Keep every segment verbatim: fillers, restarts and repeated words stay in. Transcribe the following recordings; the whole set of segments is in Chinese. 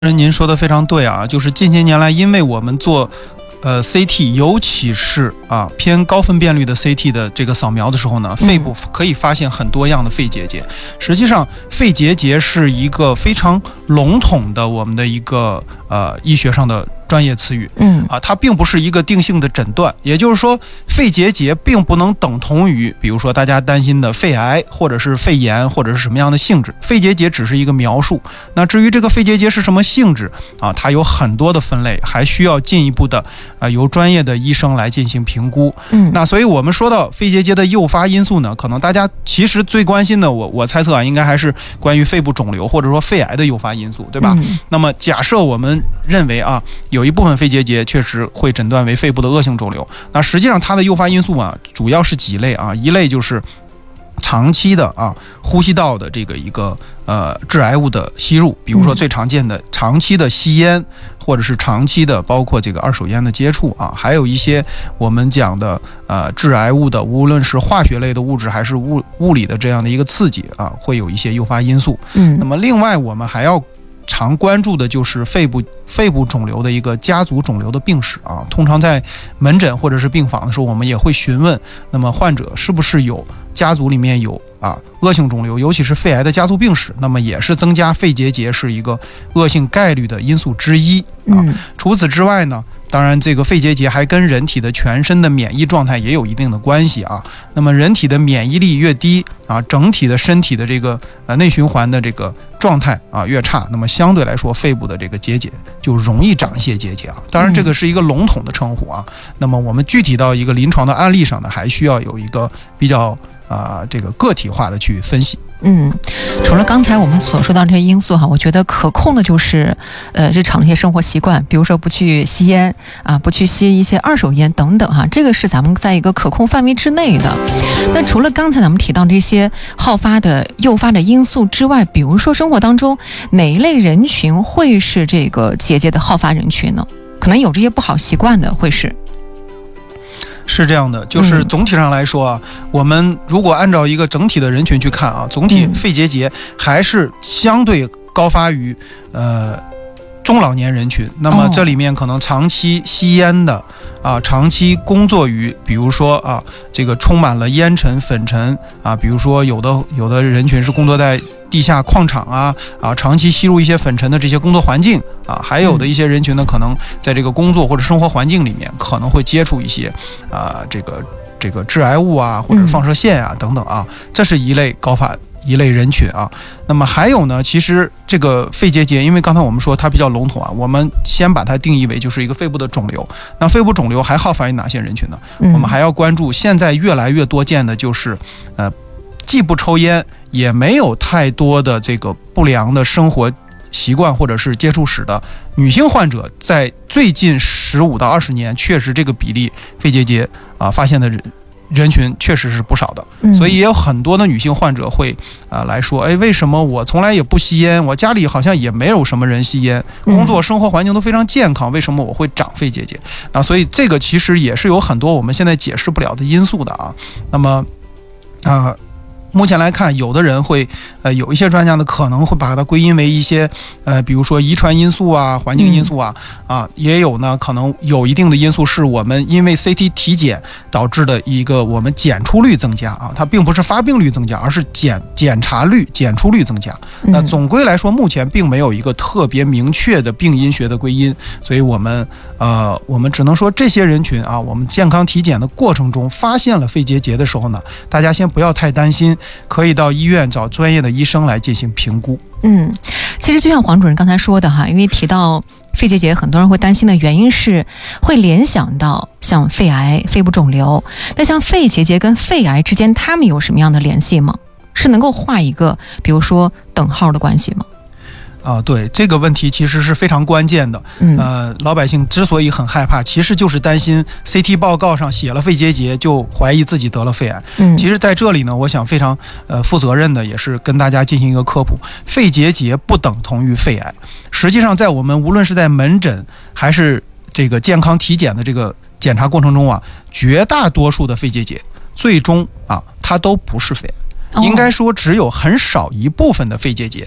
您说的非常对啊，就是近些年来，因为我们做呃 C T， 尤其是啊偏高分辨率的 C T 的这个扫描的时候呢，肺部可以发现很多样的肺结节。实际上，肺结节是一个非常笼统的我们的一个呃医学上的专业词语，嗯啊，它并不是一个定性的诊断，也就是说，肺结节并不能等同于，比如说大家担心的肺癌或者是肺炎或者是什么样的性质，肺结节只是一个描述。那至于这个肺结节是什么性质啊，它有很多的分类，还需要进一步的啊由专业的医生来进行评估。嗯，那所以我们说到肺结节的诱发因素呢，可能大家其实最关心的，我我猜测啊，应该还是关于肺部肿瘤或者说肺癌的诱发因素，对吧？嗯、那么假设我们认为啊，有有一部分肺结节确实会诊断为肺部的恶性肿瘤，那实际上它的诱发因素啊，主要是几类啊，一类就是长期的啊呼吸道的这个一个呃致癌物的吸入，比如说最常见的长期的吸烟，或者是长期的包括这个二手烟的接触啊，还有一些我们讲的呃致癌物的，无论是化学类的物质还是物物理的这样的一个刺激啊，会有一些诱发因素。嗯，那么另外我们还要常关注的就是肺部肺部肿瘤的一个家族肿瘤的病史啊，通常在门诊或者是病房的时候，我们也会询问，那么患者是不是有家族里面有啊恶性肿瘤，尤其是肺癌的家族病史，那么也是增加肺结节是一个恶性概率的因素之一啊。嗯、除此之外呢，当然这个肺结节还跟人体的全身的免疫状态也有一定的关系啊。那么人体的免疫力越低啊，整体的身体的这个呃内循环的这个状态啊越差，那么相对来说肺部的这个结节就容易长一些结节啊。当然这个是一个笼统的称呼啊。那么我们具体到一个临床的案例上呢，还需要有一个比较啊、呃、这个个体化的去分析。 嗯，除了刚才我们所说到这些因素哈，我觉得可控的就是呃日常的一些生活习惯，比如说不去吸烟啊，不去吸一些二手烟等等哈，这个是咱们在一个可控范围之内的。那除了刚才咱们提到这些好发的诱发的因素之外，比如说生活当中哪一类人群会是这个结节的好发人群呢？可能有这些不好习惯的会是。 是这样的，就是总体上来说啊，嗯、我们如果按照一个整体的人群去看啊，总体肺结节还是相对高发于呃中老年人群。那么这里面可能长期吸烟的啊，长期工作于比如说啊这个充满了烟尘粉尘啊，比如说有的有的人群是工作在地下矿场啊啊，长期吸入一些粉尘的这些工作环境啊，还有的一些人群呢，可能在这个工作或者生活环境里面可能会接触一些啊这个这个致癌物啊或者放射线啊等等啊，这是一类高发一类人群啊。那么还有呢，其实这个肺结节，因为刚才我们说它比较笼统啊，我们先把它定义为就是一个肺部的肿瘤。那肺部肿瘤还好发于哪些人群呢？我们还要关注现在越来越多见的就是呃既不抽烟也没有太多的这个不良的生活习惯或者是接触史的女性患者，在最近十五到二十年确实这个比例肺结节啊发现的人人群确实是不少的。所以也有很多的女性患者会啊来说，哎，为什么我从来也不吸烟，我家里好像也没有什么人吸烟，工作生活环境都非常健康，为什么我会长肺结节啊？所以这个其实也是有很多我们现在解释不了的因素的啊。那么啊、呃目前来看，有的人会，呃，有一些专家呢可能会把它归因为一些，呃，比如说遗传因素啊、环境因素啊，啊，也有呢可能有一定的因素是我们因为 C T 体检导致的一个我们检出率增加啊，它并不是发病率增加，而是检检查率、检出率增加。那总归来说，目前并没有一个特别明确的病因学的归因，所以我们呃，我们只能说这些人群啊，我们健康体检的过程中发现了肺结节的时候呢，大家先不要太担心。可以到医院找专业的医生来进行评估。 嗯，其实就像黄主任刚才说的哈，因为提到肺结节，很多人会担心的原因是会联想到像肺癌、肺部肿瘤。那像肺结节跟肺癌之间，他们有什么样的联系吗？是能够画一个比如说等号的关系吗？ 啊，对，这个问题其实是非常关键的。嗯，呃，老百姓之所以很害怕，其实就是担心 C T 报告上写了肺结节，就怀疑自己得了肺癌。嗯，其实在这里呢，我想非常呃负责任的，也是跟大家进行一个科普：肺结节不等同于肺癌。实际上，在我们无论是在门诊还是这个健康体检的这个检查过程中啊，绝大多数的肺结节最终啊，它都不是肺癌。应该说，只有很少一部分的肺结节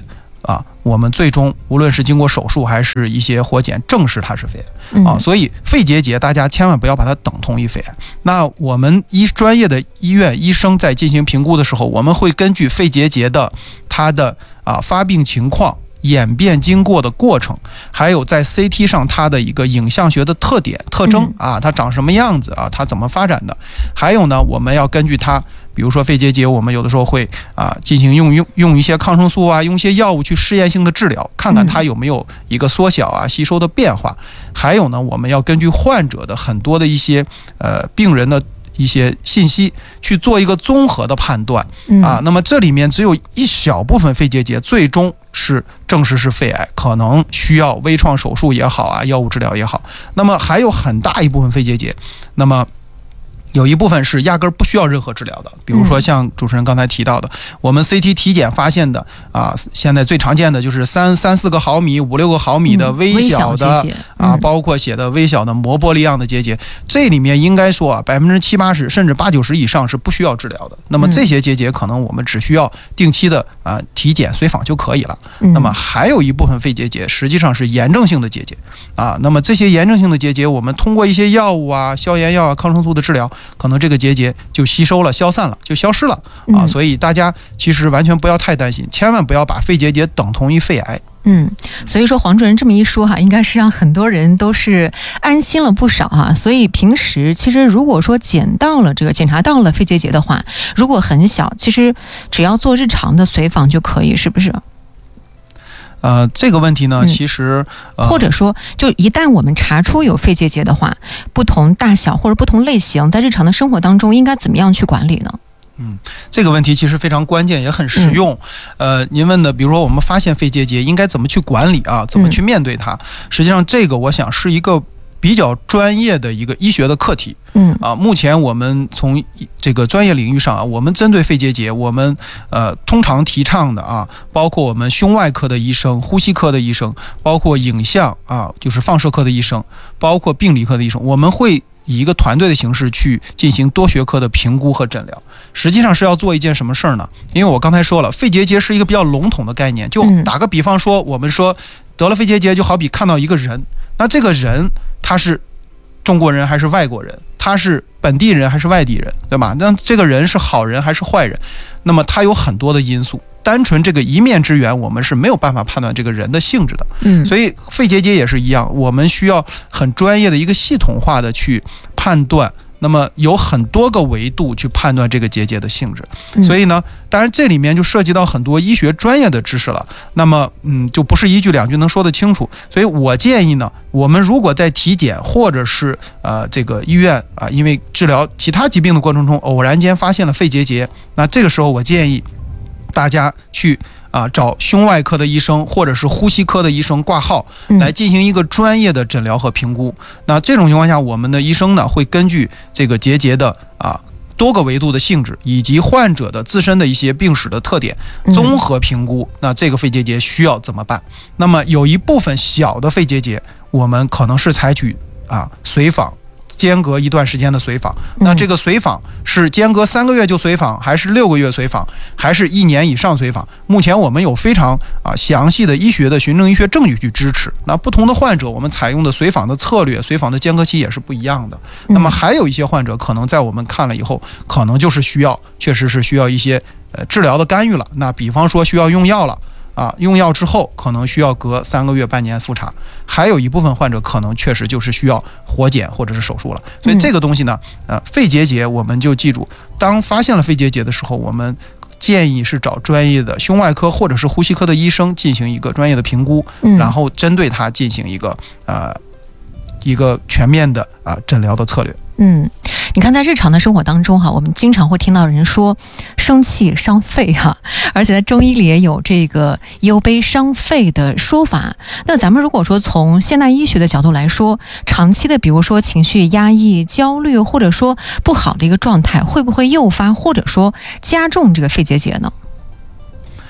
啊，我们最终无论是经过手术还是一些活检，证实它是肺癌啊。所以肺结节大家千万不要把它等同于肺癌。那我们医专业的医院医生在进行评估的时候，我们会根据肺结节的它的啊发病情况、演变经过的过程，还有在 C T 上它的一个影像学的特点特征啊，它长什么样子啊，它怎么发展的，还有呢，我们要根据它，比如说肺结节，我们有的时候会啊进行用用用一些抗生素啊，用一些药物去试验性的治疗，看看它有没有一个缩小啊、吸收的变化。还有呢，我们要根据患者的很多的一些呃病人的一些信息去做一个综合的判断啊。那么这里面只有一小部分肺结节最终是证实是肺癌，可能需要微创手术也好啊，药物治疗也好。那么还有很大一部分肺结节，那么有一部分是压根儿不需要任何治疗的，比如说像主持人刚才提到的，我们 C T 体检发现的啊，现在最常见的就是三三四个毫米、五六个毫米的微小的、嗯、啊，包括写的微小的膜玻璃样的结节，这里面应该说啊，百分之七八十甚至八九十以上是不需要治疗的。那么这些结节可能我们只需要定期的啊体检随访就可以了。那么还有一部分肺结节实际上是炎症性的结节啊，那么这些炎症性的结节，我们通过一些药物啊、消炎药啊、抗生素的治疗，可能这个结节就吸收了、消散了，就消失了啊！所以大家其实完全不要太担心，千万不要把肺结节等同于肺癌。 嗯，所以说黄主任这么一说哈，应该是让很多人都是安心了不少哈。所以平时其实如果说检到了这个检查到了肺结节的话，如果很小，其实只要做日常的随访就可以，是不是？ 呃，这个问题呢，其实、 呃、或者说，就一旦我们查出有肺结节的话，不同大小或者不同类型，在日常的生活当中应该怎么样去管理呢？ 嗯，这个问题其实非常关键，也很实用。嗯、呃，您问的，比如说我们发现肺结节应该怎么去管理啊，怎么去面对它？嗯、实际上，这个我想是一个比较专业的一个医学的课题。嗯啊，目前我们从这个专业领域上啊，我们针对肺结节，我们呃通常提倡的啊，包括我们胸外科的医生、呼吸科的医生，包括影像啊，就是放射科的医生，包括病理科的医生，我们会以一个团队的形式去进行多学科的评估和诊疗。实际上是要做一件什么事儿呢？因为我刚才说了，肺结节是一个比较笼统的概念，就打个比方说，我们说得了肺结节，就好比看到一个人，那这个人他是中国人还是外国人？他是本地人还是外地人，对吧？那这个人是好人还是坏人？那么他有很多的因素，单纯这个一面之缘，我们是没有办法判断这个人的性质的。嗯，所以肺结节也是一样，我们需要很专业的一个系统化的去判断。那么有很多个维度去判断这个结节的性质，所以呢，当然这里面就涉及到很多医学专业的知识了。那么，嗯，就不是一句两句能说得清楚。所以我建议呢，我们如果在体检或者是呃这个医院啊，因为治疗其他疾病的过程中偶然间发现了肺结节，那这个时候我建议大家去啊找胸外科的医生或者是呼吸科的医生挂号，来进行一个专业的诊疗和评估。嗯、那这种情况下，我们的医生呢会根据这个结节的啊多个维度的性质以及患者的自身的一些病史的特点，综合评估。嗯、那这个肺结节需要怎么办？那么有一部分小的肺结节，我们可能是采取啊随访。间隔一段时间的随访，那这个随访是间隔三个月就随访，还是六个月随访，还是一年以上随访？目前我们有非常啊详细的医学的循证医学证据去支持。那不同的患者，我们采用的随访的策略、随访的间隔期也是不一样的。那么还有一些患者，可能在我们看了以后，可能就是需要，确实是需要一些呃治疗的干预了。那比方说需要用药了。啊，用药之后可能需要隔三个月、半年复查，还有一部分患者可能确实就是需要活检或者是手术了。所以这个东西呢，呃，肺结节我们就记住，当发现了肺结节的时候，我们建议是找专业的胸外科或者是呼吸科的医生进行一个专业的评估，然后针对它进行一个呃一个全面的啊、呃、诊疗的策略。 嗯，你看在日常的生活当中哈，我们经常会听到人说生气伤肺哈，而且在中医里也有这个忧悲伤肺的说法。那咱们如果说从现代医学的角度来说，长期的比如说情绪压抑、焦虑或者说不好的一个状态，会不会诱发或者说加重这个肺结节呢？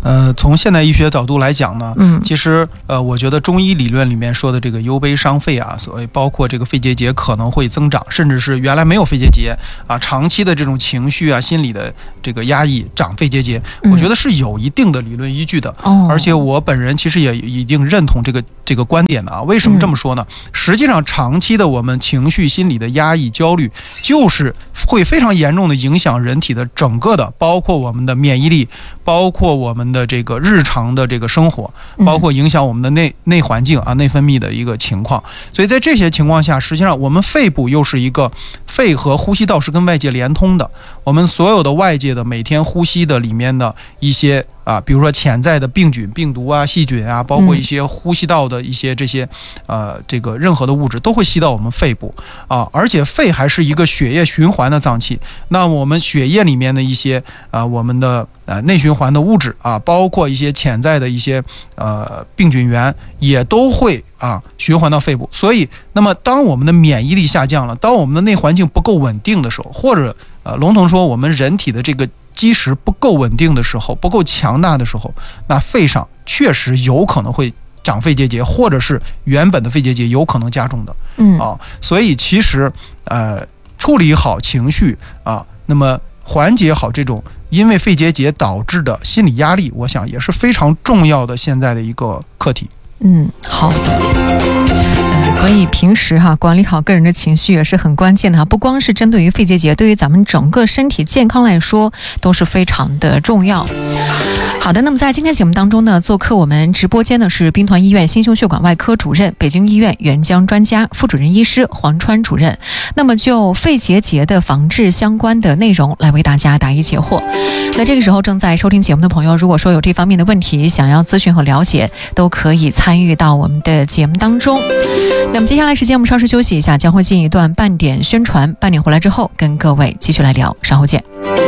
呃，从现代医学角度来讲呢， 嗯， 其实呃，我觉得中医理论里面说的这个忧悲伤肺啊，所以包括这个肺结节可能会增长，甚至是原来没有肺结节啊，长期的这种情绪啊、心理的这个压抑长肺结节， 嗯、 我觉得是有一定的理论依据的。 哦， 而且我本人其实也一定认同这个这个观点的啊。为什么这么说呢？嗯、实际上，长期的我们情绪、心理的压抑、焦虑，就是会非常严重的影响人体的整个的，包括我们的免疫力，包括我们的这个日常的这个生活，包括影响我们的内内环境啊、内分泌的一个情况。所以在这些情况下，实际上我们肺部又是一个肺和呼吸道是跟外界连通的，我们所有的外界的每天呼吸的里面的一些啊，比如说潜在的病菌、病毒啊、细菌啊，包括一些呼吸道的一些这些呃这个任何的物质都会吸到我们肺部啊，而且肺还是一个血液循环的脏器，那我们血液里面的一些啊我们的呃内循环的物质啊，包括一些潜在的一些呃病菌源也都会啊循环到肺部。所以那么当我们的免疫力下降了，当我们的内环境不够稳定的时候，或者呃笼统说我们人体的这个基石不够稳定的时候，不够强大的时候，那肺上确实有可能会长肺结节，或者是原本的肺结节有可能加重的。 嗯啊，所以其实呃处理好情绪啊，那么缓解好这种因为肺结节导致的心理压力，我想也是非常重要的现在的一个课题。 嗯，好的。呃，所以平时哈管理好个人的情绪也是很关键的哈，不光是针对于肺结节，对于咱们整个身体健康来说都是非常的重要。好的，那么在今天节目当中呢，做客我们直播间的是兵团医院心胸血管外科主任、北京医院援疆专家、副主任医师黄川主任。那么就肺结节的防治相关的内容来为大家答疑解惑。那这个时候正在收听节目的朋友，如果说有这方面的问题想要咨询和了解，都可以参与到我们的节目当中。那么接下来时间我们稍事休息一下，将会进一段半点宣传，半点回来之后跟各位继续来聊，稍后见。